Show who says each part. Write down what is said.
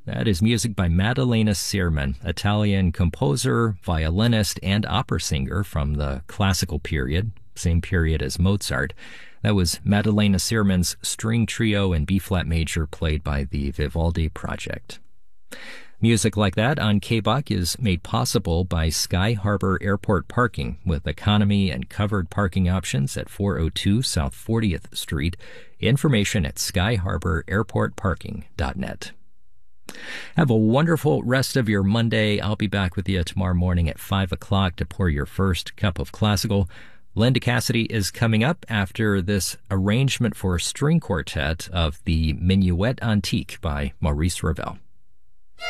Speaker 1: That is music by Maddalena Sirman, Italian composer, violinist, and opera singer from the classical period, same period as Mozart. That was Maddalena Sirman's string trio in B-flat major played by the Vivaldi Project. Music like that on KBOK is made possible by Sky Harbor Airport Parking with economy and covered parking options at 402 South 40th Street. Information at skyharbor.airportparking.net. Have a wonderful rest of your Monday. I'll be back with you tomorrow morning at 5 o'clock to pour your first cup of classical. Linda Cassidy is coming up after this arrangement for string quartet of the Minuet Antique by Maurice Ravel.